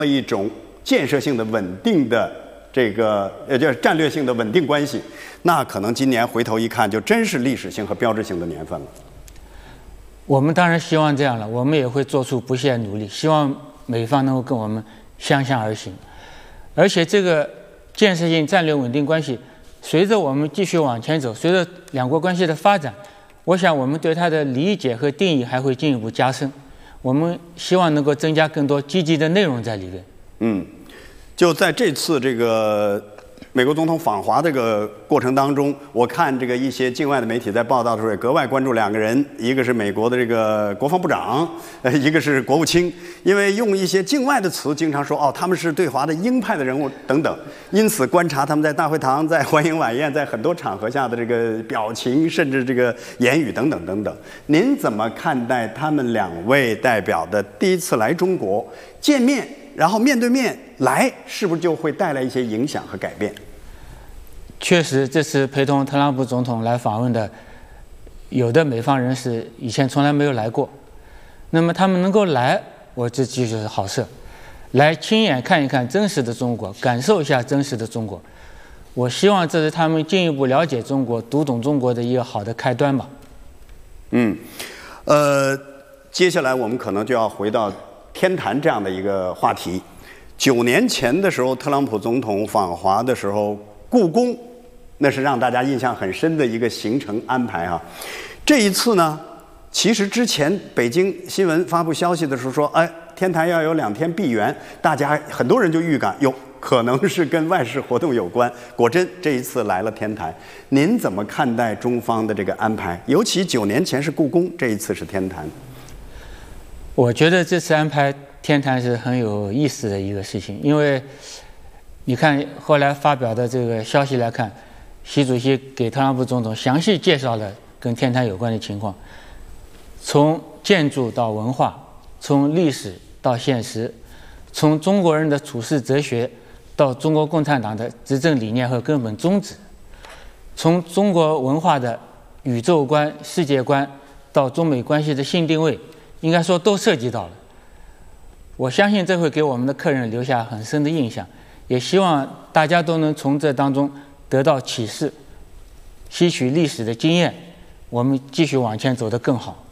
一种建设性的、稳定的这个叫战略性的稳定关系，那可能今年回头一看，就真是历史性和标志性的年份了。 我们当然希望这样了，我们也会做出不懈努力，希望美方能够跟我们相向而行。而且这个建设性战略稳定关系，随着我们继续往前走，随着两国关系的发展，我想我们对它的理解和定义还会进一步加深。我们希望能够增加更多积极的内容在里边。 就在这次这个美国总统访华这个过程当中，我看这个一些境外的媒体在报道的时候也格外关注两个人，一个是美国的这个国防部长，一个是国务卿，因为用一些境外的词，经常说他们是对华的鹰派的人物等等，因此观察他们在大会堂、在欢迎晚宴、在很多场合下的这个表情，甚至这个言语等等等等，您怎么看待他们两位代表的第一次来中国见面？然后面对面来，是不是就会带来一些影响和改变？ 确实，这次陪同特朗普总统来访问的，有的美方人士以前从来没有来过。那么他们能够来，我这就是好事，来亲眼看一看真实的中国，感受一下真实的中国。我希望这是他们进一步了解中国、读懂中国的一个好的开端吧。 接下来我们可能就要回到天坛这样的一个话题。9年前的时候，特朗普总统访华的时候，故宫那是让大家印象很深的一个行程安排啊。这一次呢，其实之前北京新闻发布消息的时候说，天坛要有2天闭园，大家很多人就预感可能是跟外事活动有关。果真这一次来了天坛，您怎么看待中方的这个安排？尤其9年前是故宫，这一次是天坛。 我觉得这次安排天坛是很有意思的一个事情，因为你看后来发表的这个消息来看，习主席给特朗普总统详细介绍了跟天坛有关的情况，从建筑到文化，从历史到现实，从中国人的处世哲学到中国共产党的执政理念和根本宗旨，从中国文化的宇宙观、世界观到中美关系的新定位，应该说都涉及到了。我相信这会给我们的客人留下很深的印象，也希望大家都能从这当中得到启示，吸取历史的经验，我们继续往前走得更好。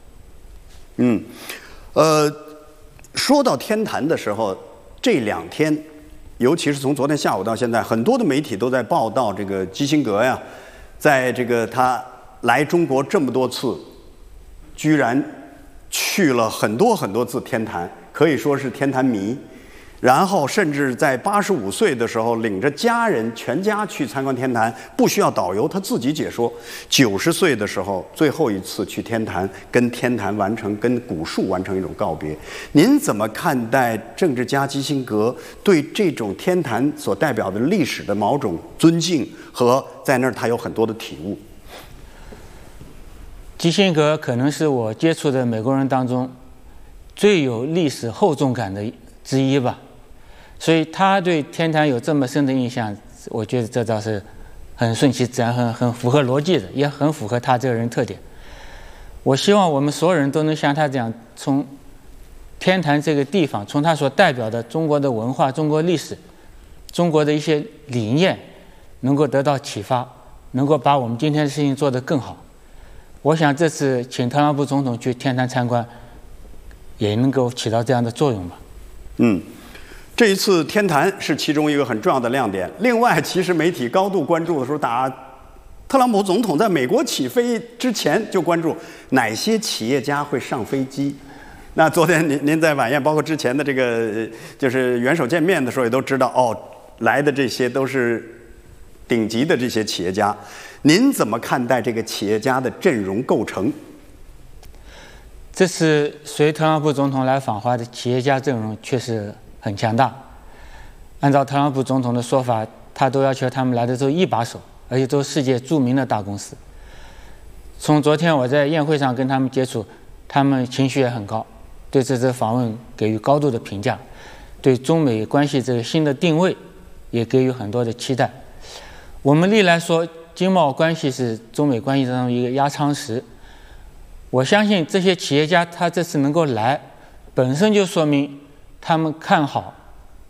说到天坛的时候，这2天，尤其是从昨天下午到现在，很多的媒体都在报道这个基辛格呀，在这个他来中国这么多次，居然去了很多次天坛，可以说是天坛迷。然后甚至在85岁的时候，领着家人全家去参观天坛，不需要导游，他自己解说。90岁的时候，最后一次去天坛，跟天坛跟古树完成一种告别。您怎么看待政治家基辛格对这种天坛所代表的历史的某种尊敬和在那儿他有很多的体悟？ 基辛格可能是我接触的美国人当中最有历史厚重感的之一吧，所以他对天坛有这么深的印象，我觉得这倒是很顺其自然，很符合逻辑的，也很符合他这个人特点。我希望我们所有人都能像他这样，从天坛这个地方，从他所代表的中国的文化、中国历史、中国的一些理念，能够得到启发，能够把我们今天的事情做得更好。我想这次请特朗普总统去天坛参观，也能够起到这样的作用吧。 这一次天坛是其中一个很重要的亮点。另外，其实媒体高度关注的时候，特朗普总统在美国起飞之前就关注哪些企业家会上飞机。那昨天您在晚宴，包括之前的这个就是元首见面的时候，也都知道来的这些都是顶级的这些企业家。您怎么看待这个企业家的阵容构成？ 这次随特朗普总统来访华的企业家阵容确实很强大。按照特朗普总统的说法，他都要求他们来的都一把手，而且都是世界著名的大公司。从昨天我在宴会上跟他们接触，他们情绪也很高，对这次访问给予高度的评价，对中美关系这个新的定位也给予很多的期待。我们历来说经贸关系是中美关系当中一个压舱石，我相信这些企业家他这次能够来，本身就说明他们看好